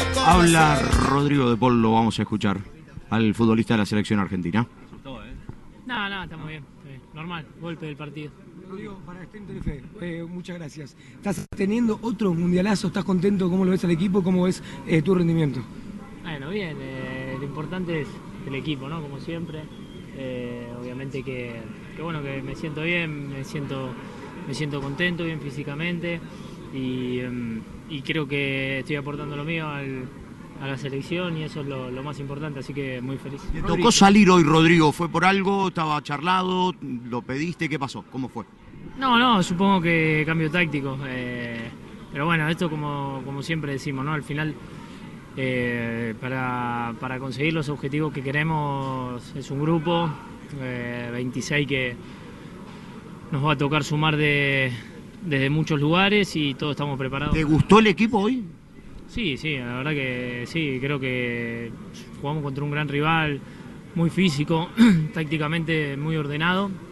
Habla Rodrigo de Paul, lo vamos a escuchar, al futbolista de la selección argentina. No, estamos bien, normal, golpe del partido. Rodrigo, para estar en Telefe, muchas gracias. ¿Estás teniendo otro mundialazo? ¿Estás contento? ¿Cómo lo ves al equipo? ¿Cómo ves tu rendimiento? Bueno, bien, lo importante es el equipo, ¿no? Como siempre. Obviamente que bueno, que me siento bien, me siento contento, bien físicamente y creo que estoy aportando lo mío a la selección y eso es lo más importante, así que muy feliz. ¿Te tocó salir hoy, Rodrigo? ¿Fue por algo? ¿Estaba charlado? ¿Lo pediste? ¿Qué pasó? ¿Cómo fue? No, supongo que cambio táctico, pero bueno, esto como siempre decimos, ¿no? Al final, para conseguir los objetivos que queremos es un grupo, 26 que nos va a tocar sumar desde muchos lugares y todos estamos preparados. ¿Te gustó el equipo hoy? Sí, la verdad que sí, creo que jugamos contra un gran rival, muy físico, tácticamente muy ordenado.